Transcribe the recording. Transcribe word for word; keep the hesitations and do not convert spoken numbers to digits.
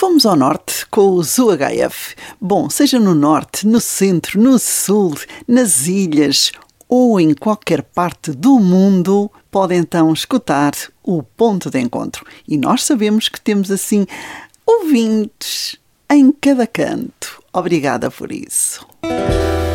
Fomos ao norte com o Zoo H F. Bom, seja no norte, no centro, no sul, nas ilhas ou em qualquer parte do mundo, pode então escutar o Ponto de Encontro. E nós sabemos que temos assim ouvintes em cada canto. Obrigada por isso.